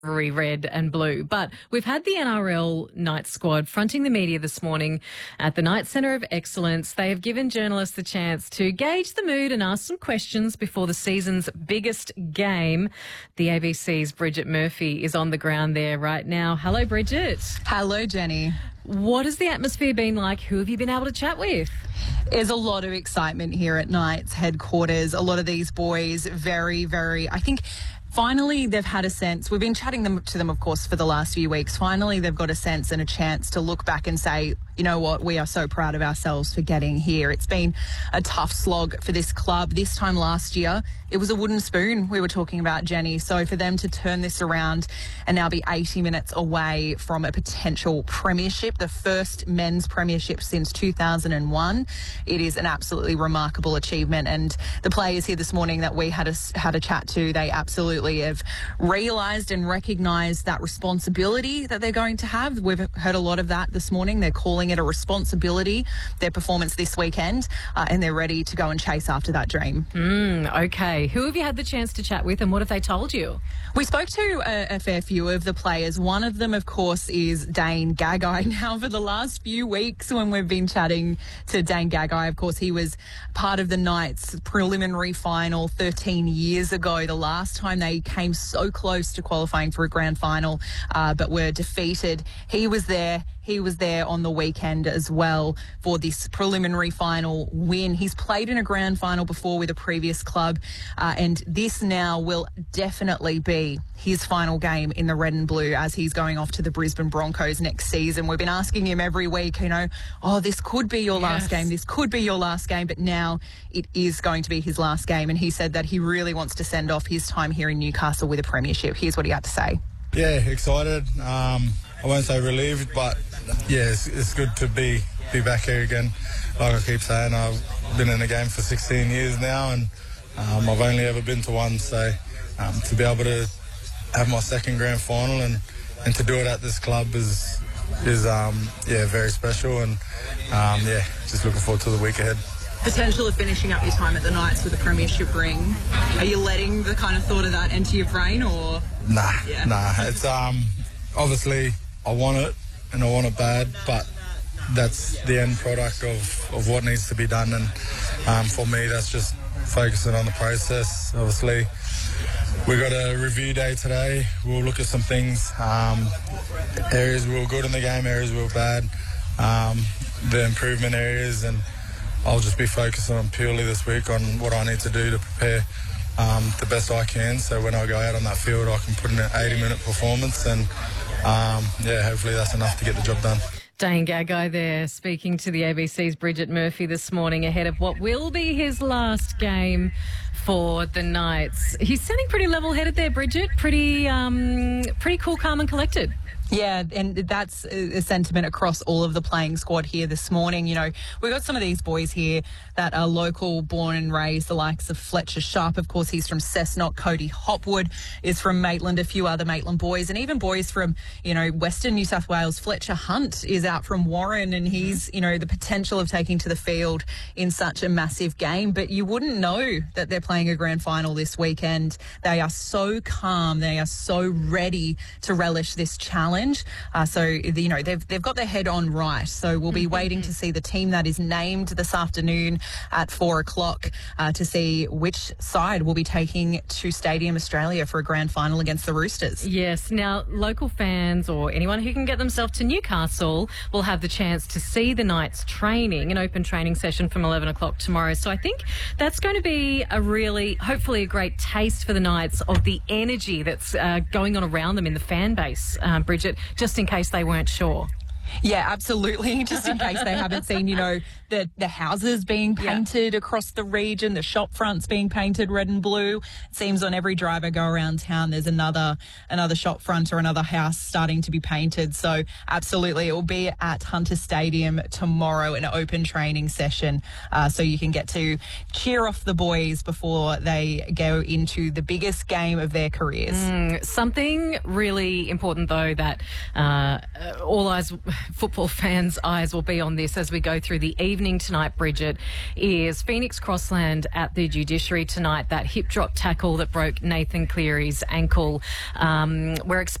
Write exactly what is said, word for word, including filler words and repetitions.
red and blue. But we've had the N R L night squad fronting the media this morning at the Knight Centre of Excellence. They have given journalists the chance to gauge the mood and ask some questions before the season's biggest game. The A B C's Bridget Murphy is on the ground there right now. Hello, Bridget. Hello, Jenny. What has the atmosphere been like? Who have you been able to chat with? There's a lot of excitement here at Knight's headquarters. A lot of these boys very, very, I think, finally they've had a sense. We've been chatting them to them, of course, for the last few weeks. Finally, they've got a sense and a chance to look back and say, you know what, we are so proud of ourselves for getting here. It's been a tough slog for this club. This time last year, it was a wooden spoon we were talking about, Jenny. So for them to turn this around and now be eighty minutes away from a potential premiership, the first men's premiership since two thousand one, it is an absolutely remarkable achievement. And the players here this morning that we had a, had a chat to, they absolutely have realised and recognised that responsibility that they're going to have. We've heard a lot of that this morning. They're calling it a responsibility, their performance this weekend, uh, and they're ready to go and chase after that dream. Mm, okay. Who have you had the chance to chat with and what have they told you? We spoke to a, a fair few of the players. One of them, of course, is Dane Gagai. Now, for the last few weeks when we've been chatting to Dane Gagai, of course, he was part of the Knights preliminary final thirteen years ago, the last time they came so close to qualifying for a grand final, uh, but were defeated. He was there. He was there on the weekend as well for this preliminary final win. He's played in a grand final before with a previous club, uh, and this now will definitely be his final game in the red and blue as he's going off to the Brisbane Broncos next season. We've been asking him every week, you know, oh, this could be your last yes. game, this could be your last game, but now it is going to be his last game. And he said that he really wants to send off his time here in Newcastle with a premiership. Here's what he had to say. Yeah, excited. Um, I won't say relieved, but yeah, it's, it's good to be be back here again. Like I keep saying, I've been in the game for sixteen years now, and um, I've only ever been to one. So um, to be able to have my second grand final and, and to do it at this club is is um, yeah very special, and um, yeah, just looking forward to the week ahead. Potential of finishing up your time at the Knights with a premiership ring. Are you letting the kind of thought of that enter your brain, or? Nah, yeah. nah. It's um obviously I want it and I want it bad, but that's the end product of, of what needs to be done. And um, for me, that's just focusing on the process. Obviously, we got a review day today. We'll look at some things. Um, areas we were good in the game, areas we were bad, um, the improvement areas, and I'll just be focusing on purely this week on what I need to do to prepare um, the best I can, so when I go out on that field I can put in an eighty minute performance, and um, yeah, hopefully that's enough to get the job done. Dane Gagai there speaking to the A B C's Bridget Murphy this morning ahead of what will be his last game for the Knights. He's sounding pretty level-headed there, Bridget. Pretty, um, pretty cool, calm and collected. Yeah, and that's a sentiment across all of the playing squad here this morning. You know, we've got some of these boys here that are local, born and raised, the likes of Fletcher Sharp. Of course, he's from Cessnock. Cody Hopwood is from Maitland, a few other Maitland boys, and even boys from, you know, Western New South Wales. Fletcher Hunt is out from Warren, and he's, you know, the potential of taking to the field in such a massive game. But you wouldn't know that they're playing a grand final this weekend. They are so calm. They are so ready to relish this challenge. Uh, so, you know, they've they've got their head on right. So we'll be waiting to see the team that is named this afternoon at four o'clock uh, to see which side will be taking to Stadium Australia for a grand final against the Roosters. Yes. Now, local fans or anyone who can get themselves to Newcastle will have the chance to see the Knights training, an open training session from eleven o'clock tomorrow. So I think that's going to be a really, hopefully a great taste for the Knights of the energy that's uh, going on around them in the fan base, uh, Bridget, just in case they weren't sure. Yeah, absolutely. Just in case they haven't seen, you know, the, the houses being painted yeah. across the region, the shop fronts being painted red and blue. It seems on every drive I go around town, there's another another shop front or another house starting to be painted. So absolutely, it will be at Hunter Stadium tomorrow, an open training session. Uh, so you can get to cheer off the boys before they go into the biggest game of their careers. Mm, something really important, though, that uh, all eyes football fans' eyes will be on this as we go through the evening tonight, Bridget, is Phoenix Crossland at the Judiciary tonight, that hip drop tackle that broke Nathan Cleary's ankle. Um, we're expecting